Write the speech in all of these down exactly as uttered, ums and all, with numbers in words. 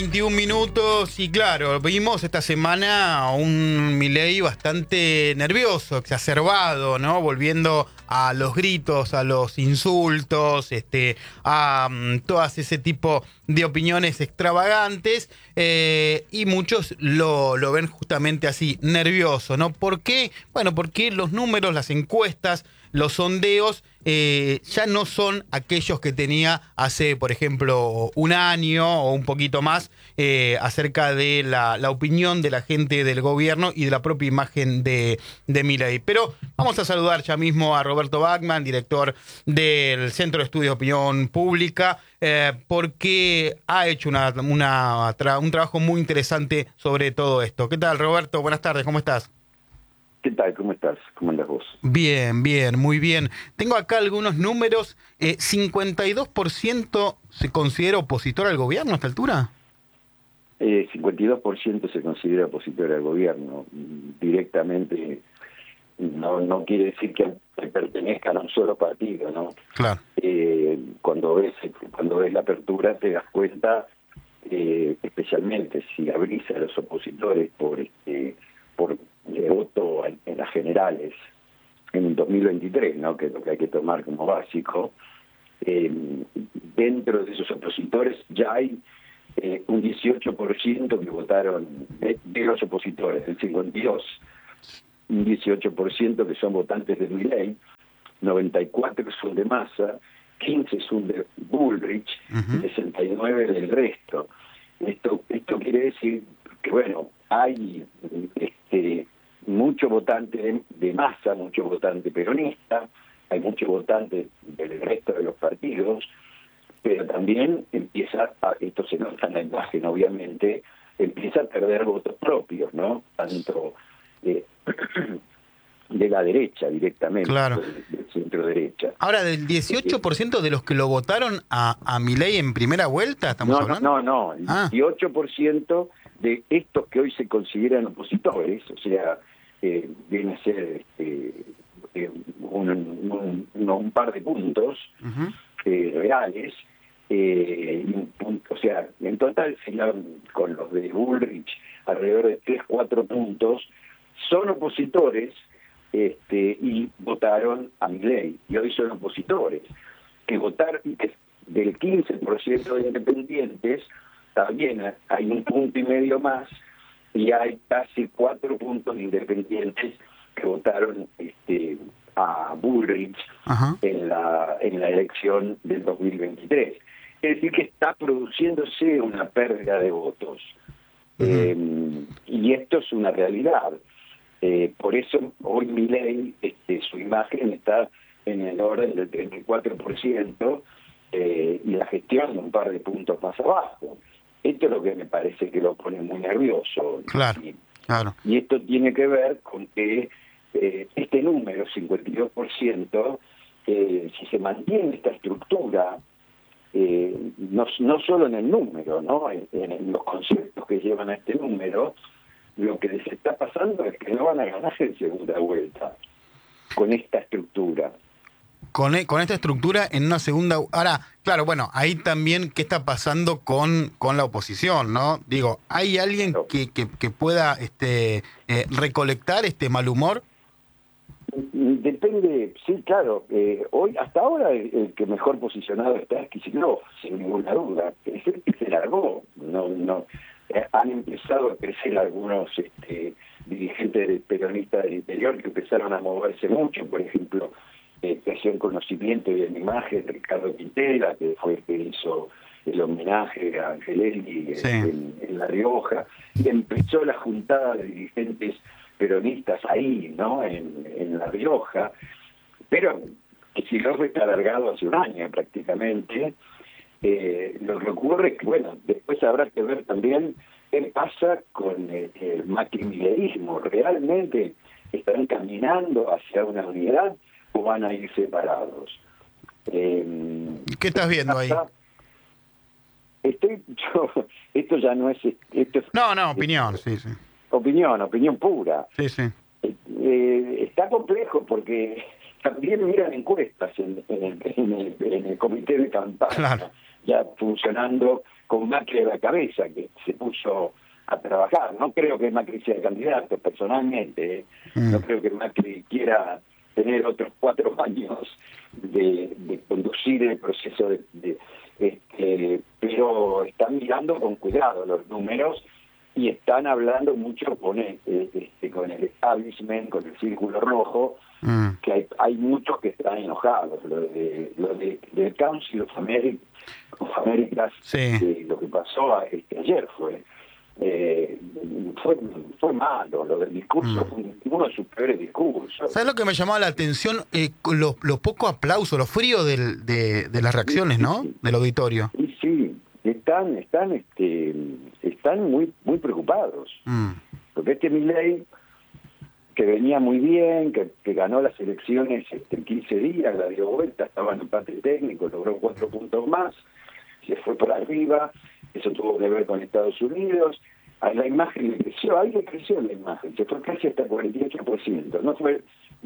veintiún minutos y claro, vimos esta semana un Milei bastante nervioso, exacerbado, ¿no? Volviendo a los gritos, a los insultos, este, a um, todas ese tipo de opiniones extravagantes eh, y muchos lo, lo ven justamente así, nervioso, ¿no? ¿Por qué? Bueno, porque los números, las encuestas, los sondeos eh, ya no son aquellos que tenía hace, por ejemplo, un año o un poquito más eh, acerca de la, la opinión de la gente del gobierno y de la propia imagen de, de Milei. Pero vamos a saludar ya mismo a Roberto Bachmann, director del Centro de Estudios de Opinión Pública, eh, porque ha hecho una, una, tra- un trabajo muy interesante sobre todo esto. ¿Qué tal, Roberto? Buenas tardes, ¿cómo estás? ¿Qué tal? ¿Cómo estás? ¿Cómo andas vos? Bien, bien, muy bien. Tengo acá algunos números. Eh, ¿cincuenta y dos por ciento se considera opositor al gobierno a esta altura? Eh, cincuenta y dos por ciento se considera opositor al gobierno. Directamente no no quiere decir que, que pertenezcan a un solo partido, ¿no? Claro. Eh, cuando ves cuando ves la apertura te das cuenta, eh, especialmente si abrís a los opositores por este por el voto en, en las generales en dos mil veintitrés, ¿no? Que es lo que hay que tomar como básico. Eh, dentro de esos opositores ya hay eh, un dieciocho por ciento que votaron de, de los opositores, del cincuenta y dos, un dieciocho por ciento que son votantes de Milei, noventa y cuatro que son de Massa, quince son de Bullrich, uh-huh. y sesenta y nueve del resto. Esto esto quiere decir que, bueno, hay este mucho votante de, de Massa, mucho votante peronista, hay mucho votante del resto de los partidos, pero también empieza, a, esto se nota en la imagen obviamente, empieza a perder votos propios, ¿no? Tanto eh, de la derecha directamente, claro. del, del centro derecha. Ahora, del dieciocho por ciento de los que lo votaron a, a Milei en primera vuelta, ¿estamos no, hablando? No, no, no, el ah. dieciocho por ciento de estos que hoy se consideran opositores, o sea, eh, viene a ser este, eh, un, un, un, un par de puntos uh-huh. eh, reales, eh, un punto, o sea, en total serían con los de Bullrich alrededor de tres, cuatro puntos, son opositores este, y votaron a Milei, y hoy son opositores, que votaron, que del quince por ciento de independientes, también hay un punto y medio más, y hay casi cuatro puntos de independientes que votaron este, a Bullrich uh-huh. en la en la elección del dos mil veintitrés. Es decir, que está produciéndose una pérdida de votos. Uh-huh. Eh, y esto es una realidad. Eh, por eso hoy Milei, este, su imagen está en el orden del treinta y cuatro por ciento eh, y la gestión un par de puntos más abajo. Esto es lo que me parece que lo pone muy nervioso. Claro, y, claro. y esto tiene que ver con que eh, este número, cincuenta y dos por ciento, eh, si se mantiene esta estructura, eh, no, no solo en el número, ¿no? En, en los conceptos que llevan a este número, lo que les está pasando es que no van a ganar en segunda vuelta con esta estructura. Con, con esta estructura en una segunda... Ahora, claro, bueno, ahí también qué está pasando con, con la oposición, ¿no? Digo, ¿hay alguien Claro. que, que, que pueda este, eh, recolectar este mal humor? Depende, sí, claro. Eh, hoy, hasta ahora, el, el que mejor posicionado está es Kicillof, sin ninguna duda. Es el que se largó. No, no, eh, han empezado a crecer algunos este, dirigentes peronistas del interior que empezaron a moverse mucho, por ejemplo... Eh, creció en conocimiento y en imagen Ricardo Quintela, que fue el que hizo el homenaje a Angelelli sí. en, en La Rioja, y empezó la juntada de dirigentes peronistas ahí, ¿no? En, en La Rioja, pero Kicillof está alargado hace un año prácticamente. Eh, lo que ocurre es que, bueno, después habrá que ver también qué pasa con el, el macrimileísmo. ¿Realmente están caminando hacia una unidad o van a ir separados? Eh, ¿Qué estás viendo ahí? Estoy yo, esto ya no es... Esto es no, no, opinión, sí, sí. Opinión, opinión pura. Sí, sí. Eh, está complejo porque también miran encuestas en, en, el, en, el, en el comité de campaña, claro. ya funcionando con Macri a la cabeza, que se puso a trabajar. No creo que Macri sea candidato, personalmente. ¿eh? Mm. No creo que Macri quiera tener otros cuatro años de, de conducir el proceso de... de este, pero están mirando con cuidado los números y están hablando mucho con el, este, con el establishment, con el círculo rojo, mm. que hay, hay muchos que están enojados. Lo de lo de, del Council of America, of Americas, sí. eh, lo que pasó a, este, ayer fue, eh, fue fue malo. Lo del discurso mm. fue uno de sus peores discursos. ¿Sabes lo que me llamaba la atención? Eh, los, los pocos aplausos, los fríos del, de, de las reacciones, sí, ¿no? Sí. Del auditorio. Sí, sí. Están, están, este, están muy, muy preocupados, mm. porque este Milei, que venía muy bien, que, que ganó las elecciones este, en quince días, la dio vuelta, estaba en empate técnico, logró cuatro puntos más, se fue por arriba, eso tuvo que ver con Estados Unidos, a la imagen le creció, ahí le creció la imagen, se fue casi hasta cuarenta y ocho por ciento, no fue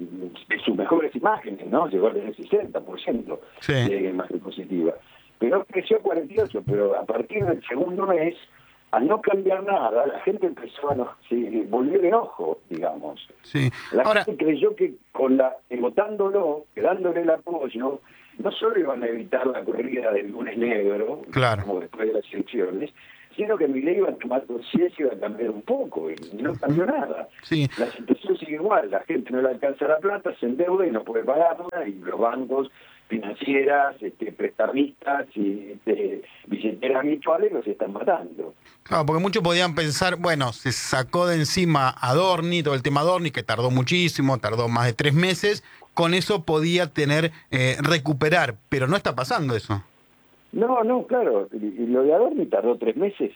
de sus mejores imágenes, ¿no? Llegó a tener sesenta por ciento sí. de imagen positiva. Pero creció cuarenta y ocho, pero a partir del segundo mes, al no cambiar nada, la gente empezó a no, se volvió de enojo, digamos. Sí. La Ahora... gente creyó que con la votándolo, dándole el apoyo, no solo iban a evitar la corrida del lunes negro, claro. como después de las elecciones, sino que Milei iba a tomar conciencia y iba a cambiar un poco, y no cambió nada. Sí. La situación sigue igual, la gente no le alcanza la plata, se endeuda y no puede pagarla, y los bancos financieras, este, prestamistas y este, billeteras virtuales los están matando. Claro, porque muchos podían pensar, bueno, se sacó de encima a Dorni, todo el tema Dorni, que tardó muchísimo, tardó más de tres meses, con eso podía tener, eh, recuperar, pero no está pasando eso. No, no, claro, y lo de Adorni tardó tres meses.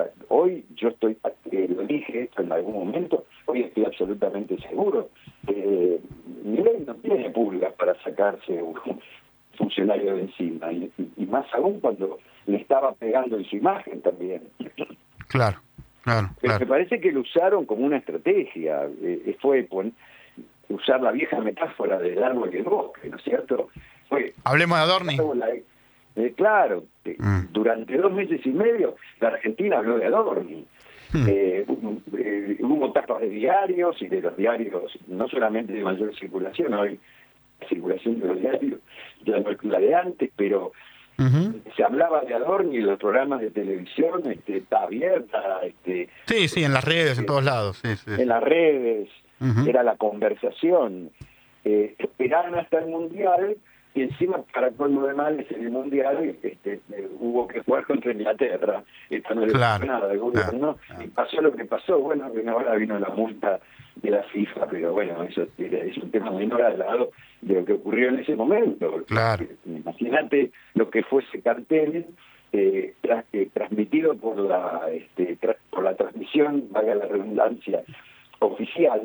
Hoy yo estoy, eh, lo dije en algún momento, hoy estoy absolutamente seguro. Eh, Milei no tiene pulgas para sacarse un funcionario de encima, y, y más aún cuando le estaba pegando en su imagen también. Claro, claro. Pero claro. me parece que lo usaron como una estrategia, eh, fue pon, usar la vieja metáfora del árbol y el bosque, ¿no es cierto? Fue, Hablemos de Adorni. Eh, claro, eh, mm. durante dos meses y medio la Argentina habló de Adorni. Mm. Eh, eh, hubo tapas de diarios y de los diarios, no solamente de mayor circulación, hoy la circulación de los diarios ya no es la de antes, pero uh-huh. se hablaba de Adorni en los programas de televisión, este, está abierta. Este, sí, sí, en las redes, eh, en todos lados. Sí, sí. En las redes, uh-huh. era la conversación. Eh, esperaron hasta el Mundial. Y encima, para colmo de males, en el Mundial este, eh, hubo que jugar contra Inglaterra. Esto no le claro, pasó nada al gobierno. Claro. Y pasó lo que pasó. Bueno, ahora vino la multa de la FIFA, pero bueno, eso es un tema menor al lado de lo que ocurrió en ese momento. Claro. Imagínate lo que fue ese cartel eh, tras, eh, transmitido por la, este, tra- por la transmisión, valga la redundancia, oficial,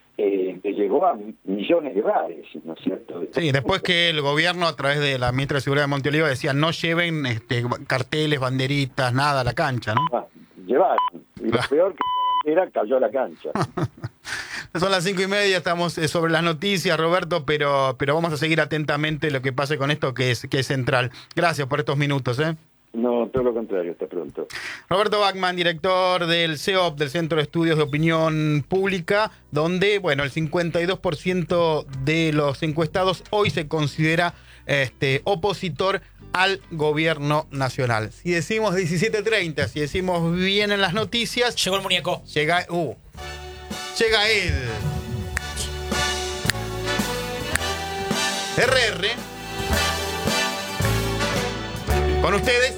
Eh, que llegó a millones de bares, ¿no es cierto? Sí, después que el gobierno, a través de la ministra de Seguridad de Monteoliva, decía no lleven este, carteles, banderitas, nada a la cancha, ¿no? Ah, llevaron. Y lo peor que la bandera cayó a la cancha. Son las cinco y media, estamos sobre las noticias, Roberto, pero pero vamos a seguir atentamente lo que pase con esto, que es que es central. Gracias por estos minutos, ¿eh? No, todo lo contrario, hasta pronto. Roberto Bachman, director del C E O P, del Centro de Estudios de Opinión Pública, donde, bueno, el cincuenta y dos por ciento de los encuestados hoy se considera este, opositor al gobierno nacional. Si decimos diecisiete treinta, si decimos bien en las noticias... Llegó el muñeco. Llega... Uh, llega él. R R. Con ustedes,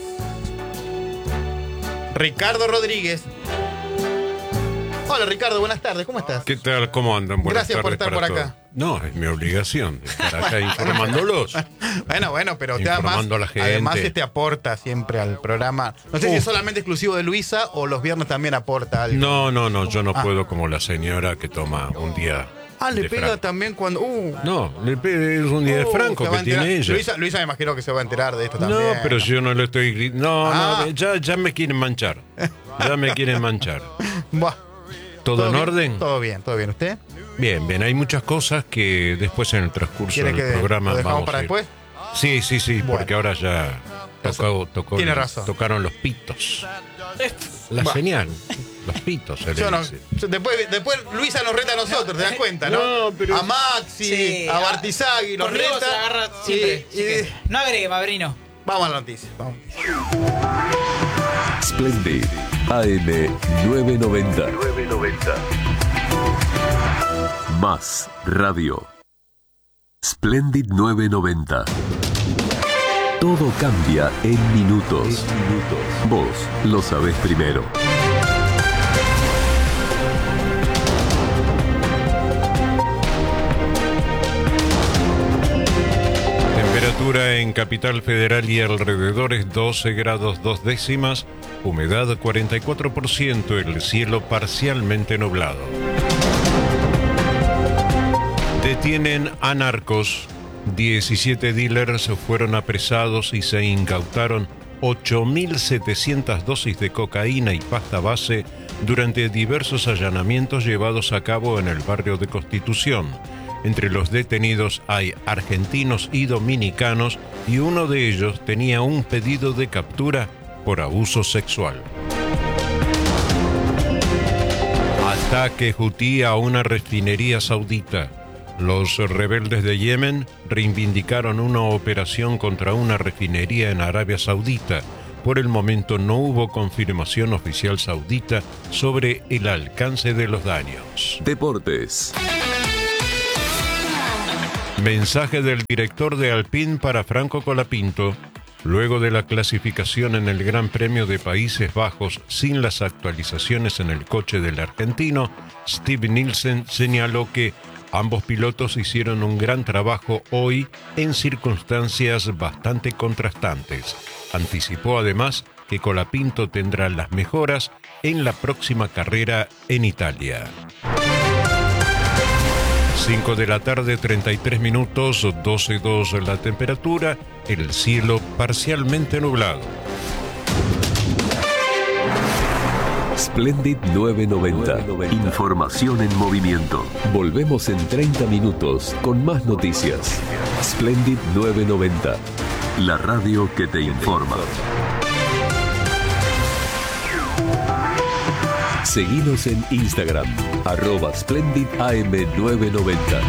Ricardo Rodríguez. Hola Ricardo, buenas tardes, ¿cómo estás? ¿Qué tal? ¿Cómo andan? Buenas Gracias por estar por acá. Todos. No, es mi obligación estar acá informándolos. Bueno, bueno, pero te informando además, a la gente. además este aporta siempre al programa. No sé uh. si es solamente exclusivo de Luisa o los viernes también aporta algo. No, no, no, yo no ah. puedo como la señora que toma un día. Ah, le pega Franco. También cuando... Uh. No, le pega, es un día uh, de Franco que tiene ella. Luisa, Luisa me imagino que se va a enterar de esto también. No, pero si yo no le estoy... No, ah. no, ya, ya me quieren manchar. Ya me quieren manchar. Buah. ¿Todo, ¿Todo en bien? orden? Todo bien, todo bien. ¿Usted? Bien, bien. Hay muchas cosas que después en el transcurso del que programa lo dejamos vamos para a ir. después? Sí, sí, sí, bueno. porque ahora ya Tocó, tocó, Tiene razón. Tocaron los pitos. La Va. señal. Los pitos se le Yo no, dice. yo- después, después Luisa nos reta a nosotros, ¿te das cuenta, no? No, pero- A Maxi, Sí, a a- Bartizagui, nos Conmigo reta. se agarra y- siempre. y- así que no agregue, Mabrino. Vamos a la noticia. Vamos. Splendid A M novecientos noventa. Más radio. Splendid novecientos noventa. Todo cambia en minutos. Vos lo sabés primero. Temperatura en Capital Federal y alrededores doce grados dos décimas, humedad cuarenta y cuatro por ciento, el cielo parcialmente nublado. Detienen a narcos. diecisiete dealers fueron apresados y se incautaron ocho mil setecientas dosis de cocaína y pasta base durante diversos allanamientos llevados a cabo en el barrio de Constitución. Entre los detenidos hay argentinos y dominicanos y uno de ellos tenía un pedido de captura por abuso sexual. Ataque Houthi a una refinería saudita. Los rebeldes de Yemen reivindicaron una operación contra una refinería en Arabia Saudita. Por el momento no hubo confirmación oficial saudita sobre el alcance de los daños. Deportes. Mensaje del director de Alpine para Franco Colapinto. Luego de la clasificación en el Gran Premio de Países Bajos sin las actualizaciones en el coche del argentino, Steve Nielsen señaló que ambos pilotos hicieron un gran trabajo hoy en circunstancias bastante contrastantes. Anticipó además que Colapinto tendrá las mejoras en la próxima carrera en Italia. cinco de la tarde, treinta y tres minutos, doce coma dos la temperatura, el cielo parcialmente nublado. Splendid novecientos noventa. Información en movimiento. Volvemos en treinta minutos con más noticias. Splendid novecientos noventa. La radio que te informa. Seguinos en Instagram, arroba Splendid A M novecientos noventa.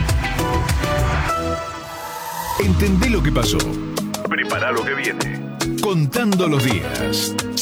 Entendé lo que pasó. Prepara lo que viene. Contando los días.